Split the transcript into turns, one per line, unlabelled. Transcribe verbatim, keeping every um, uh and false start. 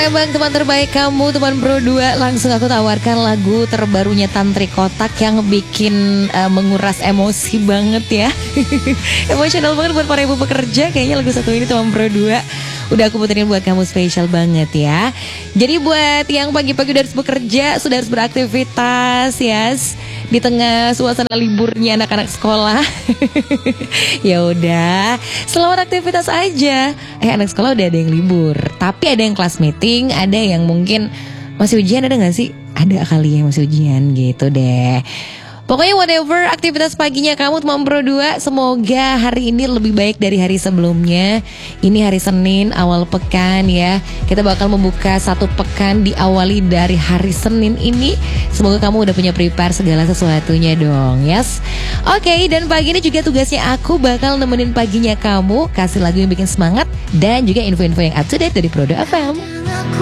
Bang, teman terbaik kamu, teman Pro dua. Langsung aku tawarkan lagu terbarunya Tantri Kotak yang bikin uh, menguras emosi banget ya. Emosional banget buat para ibu pekerja. Kayaknya lagu satu ini teman Pro dua udah aku puterin buat kamu, spesial banget ya. Jadi buat yang pagi-pagi udah harus bekerja, sudah harus beraktivitas ya, di tengah suasana liburnya anak-anak sekolah. Ya udah, selamat aktivitas aja. Eh anak sekolah udah ada yang libur, tapi ada yang kelas meeting, ada yang mungkin masih ujian, ada gak sih? Ada kali yang masih ujian gitu deh. Pokoknya whatever aktivitas paginya kamu teman Pro dua, semoga hari ini lebih baik dari hari sebelumnya. Ini hari Senin, awal pekan ya. Kita bakal membuka satu pekan diawali dari hari Senin ini. Semoga kamu udah punya prepare segala sesuatunya dong, yes. Oke, okay, dan pagi ini juga tugasnya aku bakal nemenin paginya kamu, kasih lagu yang bikin semangat dan juga info-info yang up to date dari Pro dua F M.